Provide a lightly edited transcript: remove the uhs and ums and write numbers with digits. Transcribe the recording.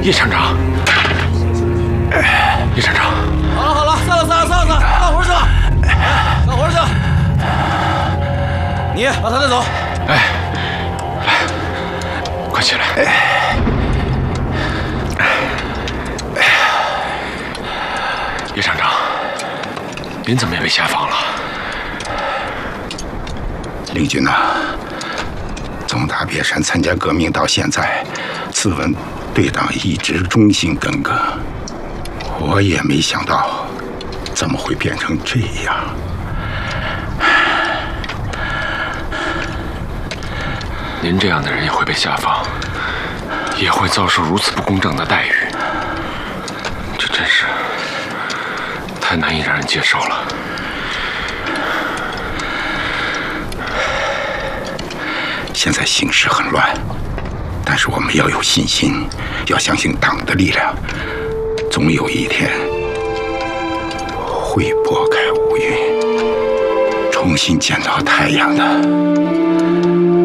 叶厂长，叶厂长， 好了，散了，干活去了，干活去了。你把他带走。 哎，来，快起来。叶厂长，您怎么也被下放了？ 令军呐，从大别山参加革命到现在，自问对党一直忠心耿耿，我也没想到怎么会变成这样。 您这样的人也会被下放，也会遭受如此不公正的待遇，这真是太难以让人接受了。 现在形势很乱，但是我们要有信心，要相信党的力量，总有一天会拨开乌云，重新见到太阳的。